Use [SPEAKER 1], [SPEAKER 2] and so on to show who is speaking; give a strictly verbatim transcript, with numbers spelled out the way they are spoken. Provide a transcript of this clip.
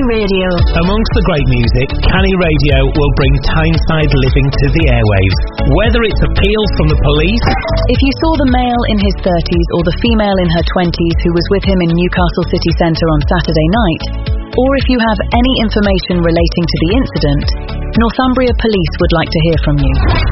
[SPEAKER 1] Canny Radio.
[SPEAKER 2] Amongst the great music, Canny Radio will bring Tyneside living to the airwaves. Whether it's appeals from the police,
[SPEAKER 3] if you saw the male in his thirties or the female in her twenties who was with him in Newcastle city centre on Saturday night, or if you have any information relating to the incident, Northumbria Police would like to hear from you.